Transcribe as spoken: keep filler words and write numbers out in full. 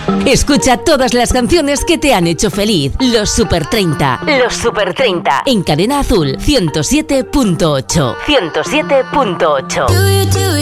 Escucha todas las canciones que te han hecho feliz. Los Super treinta. Los Super treinta. En Cadena Azul ciento siete punto ocho. ciento siete punto ocho.